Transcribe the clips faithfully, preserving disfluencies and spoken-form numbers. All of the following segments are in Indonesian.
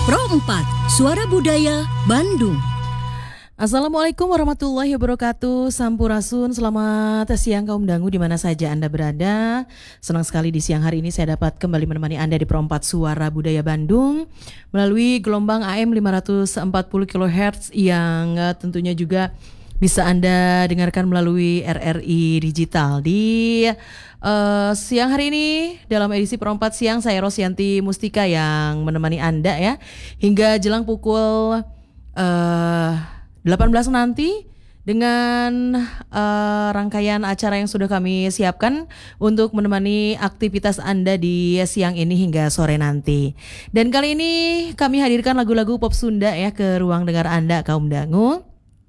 Pro empat, Suara Budaya Bandung. Assalamualaikum warahmatullahi wabarakatuh. Sampurasun, selamat siang kaum dangu di mana saja Anda berada. Senang sekali di siang hari ini saya dapat kembali menemani Anda di Pro empat Suara Budaya Bandung melalui gelombang A M lima ratus empat puluh kilohertz yang uh, tentunya juga bisa Anda dengarkan melalui R R I Digital. Di uh, siang hari ini dalam edisi Pro empat Siang, saya Rosyanti Mustika yang menemani Anda ya hingga jelang pukul uh, delapan belas nanti dengan uh, rangkaian acara yang sudah kami siapkan untuk menemani aktivitas Anda di siang ini hingga sore nanti. Dan kali ini kami hadirkan lagu-lagu pop Sunda ya ke ruang dengar Anda kaum dangu.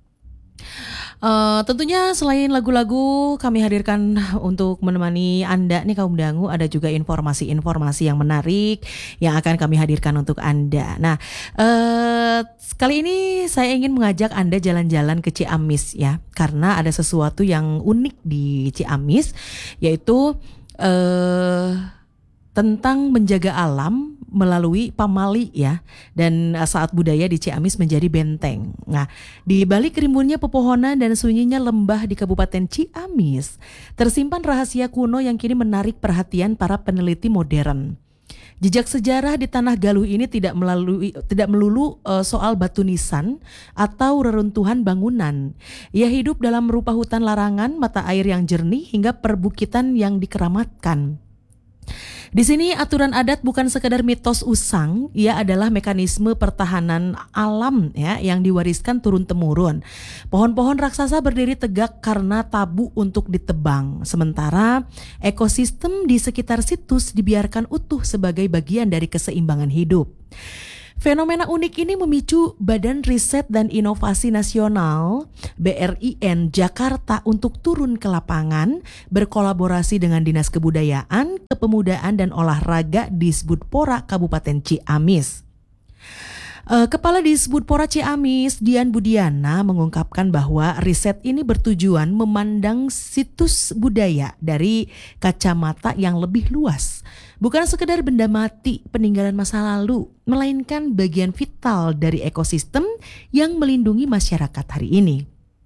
Uh, tentunya selain lagu-lagu kami hadirkan untuk menemani Anda nih kaum dangu, ada juga informasi-informasi yang menarik yang akan kami hadirkan untuk Anda. Nah, uh, kali ini saya ingin mengajak Anda jalan-jalan ke Ciamis ya, karena ada sesuatu yang unik di Ciamis, yaitu uh, tentang menjaga alam melalui pamali ya, dan saat budaya di Ciamis menjadi benteng. Nah, di balik rimbunnya pepohonan dan sunyinya lembah di Kabupaten Ciamis, tersimpan rahasia kuno yang kini menarik perhatian para peneliti modern. Jejak sejarah di Tanah Galuh ini tidak melalui tidak melulu uh, soal batu nisan atau reruntuhan bangunan. Ia hidup dalam rupa hutan larangan, mata air yang jernih hingga perbukitan yang dikeramatkan. Di sini aturan adat bukan sekadar mitos usang, ia adalah mekanisme pertahanan alam ya yang diwariskan turun-temurun. Pohon-pohon raksasa berdiri tegak karena tabu untuk ditebang, sementara ekosistem di sekitar situs dibiarkan utuh sebagai bagian dari keseimbangan hidup. Fenomena unik ini memicu Badan Riset dan Inovasi Nasional B R I N Jakarta untuk turun ke lapangan berkolaborasi dengan Dinas Kebudayaan, Kepemudaan dan Olahraga Disbudpora Kabupaten Ciamis. Kepala Disbudpora Ciamis, Dian Budiana, mengungkapkan bahwa riset ini bertujuan memandang situs budaya dari kacamata yang lebih luas. Bukan sekedar benda mati peninggalan masa lalu, melainkan bagian vital dari ekosistem yang melindungi masyarakat hari ini.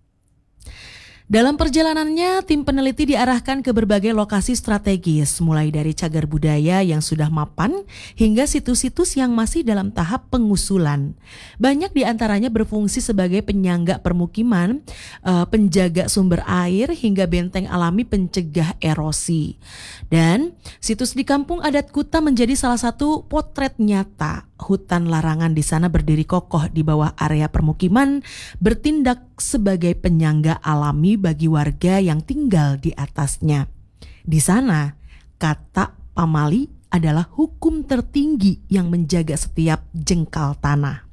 Dalam perjalanannya, tim peneliti diarahkan ke berbagai lokasi strategis, mulai dari cagar budaya yang sudah mapan hingga situs-situs yang masih dalam tahap pengusulan. Banyak di antaranya berfungsi sebagai penyangga permukiman, uh, penjaga sumber air hingga benteng alami pencegah erosi. Dan situs di Kampung Adat Kuta menjadi salah satu potret nyata. Hutan larangan di sana berdiri kokoh di bawah area permukiman, bertindak sebagai penyangga alami bagi warga yang tinggal di atasnya. Di sana, kata pamali adalah hukum tertinggi yang menjaga setiap jengkal tanah.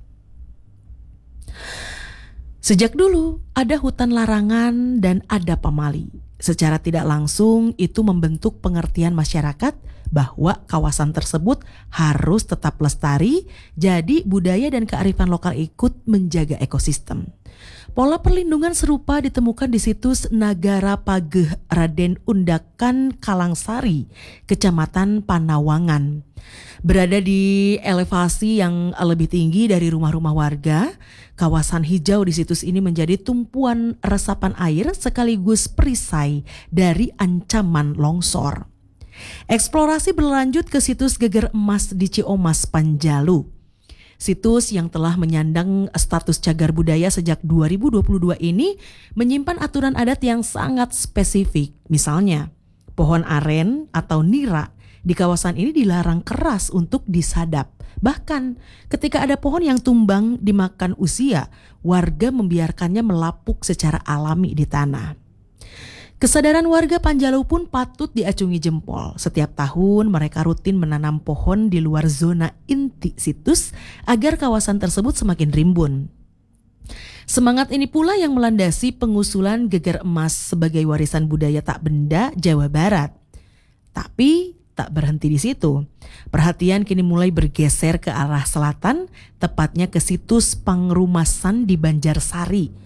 Sejak dulu ada hutan larangan dan ada pamali. Secara tidak langsung itu membentuk pengertian masyarakat bahwa kawasan tersebut harus tetap lestari, jadi budaya dan kearifan lokal ikut menjaga ekosistem. Pola perlindungan serupa ditemukan di situs Nagara Pageh Raden Undakan Kalangsari, Kecamatan Panawangan. Berada di elevasi yang lebih tinggi dari rumah-rumah warga, kawasan hijau di situs ini menjadi tumpuan resapan air sekaligus perisai dari ancaman longsor. Eksplorasi berlanjut ke situs Geger Emas di Ciomas, Panjalu. Situs yang telah menyandang status cagar budaya sejak dua ribu dua puluh dua ini menyimpan aturan adat yang sangat spesifik. Misalnya, pohon aren atau nira di kawasan ini dilarang keras untuk disadap. Bahkan ketika ada pohon yang tumbang dimakan usia, warga membiarkannya melapuk secara alami di tanah. Kesadaran warga Panjalu pun patut diacungi jempol. Setiap tahun mereka rutin menanam pohon di luar zona inti situs agar kawasan tersebut semakin rimbun. Semangat ini pula yang melandasi pengusulan Geger Emas sebagai warisan budaya tak benda Jawa Barat. Tapi tak berhenti di situ. Perhatian kini mulai bergeser ke arah selatan, tepatnya ke situs Pangrumasan di Banjarsari.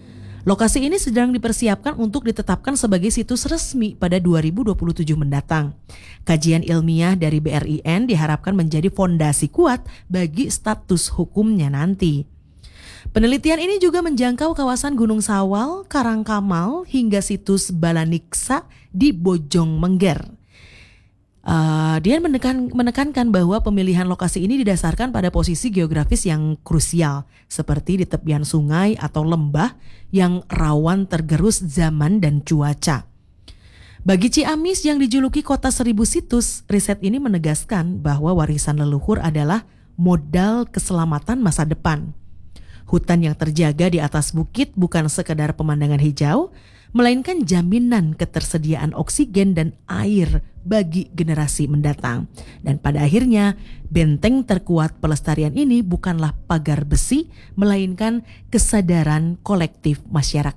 Lokasi ini sedang dipersiapkan untuk ditetapkan sebagai situs resmi pada dua ribu dua puluh tujuh mendatang. Kajian ilmiah dari B R I N diharapkan menjadi fondasi kuat bagi status hukumnya nanti. Penelitian ini juga menjangkau kawasan Gunung Sawal, Karangkamal, hingga situs Balaniksa di Bojongmengger. Uh, dia menekan, menekankan bahwa pemilihan lokasi ini didasarkan pada posisi geografis yang krusial, seperti di tepian sungai atau lembah yang rawan tergerus zaman dan cuaca. Bagi Ciamis yang dijuluki kota seribu situs, riset ini menegaskan bahwa warisan leluhur adalah modal keselamatan masa depan. Hutan yang terjaga di atas bukit bukan sekedar pemandangan hijau, melainkan jaminan ketersediaan oksigen dan air bagi generasi mendatang. Dan pada akhirnya, benteng terkuat pelestarian ini bukanlah pagar besi, melainkan kesadaran kolektif masyarakat.